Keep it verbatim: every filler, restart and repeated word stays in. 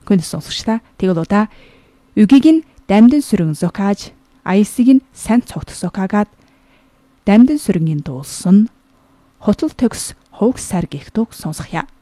Хүн сонсогчдаа тэгэл удаа үгийг нь дамдын сүрэн зокааж, аясыг нь сайн цогт сокаагаад дамдын сүрэнгийн дуулсан хотол төгс хууг сар гих дуг сонсохъя.